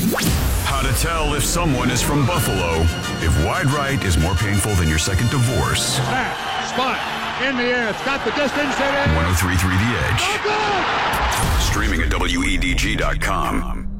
How to tell if someone is from Buffalo. If wide right is more painful than your second divorce. Snap, spot, in the air, it's got the distance, it is. 103.3 The Edge. Oh, good! Streaming at WEDG.com.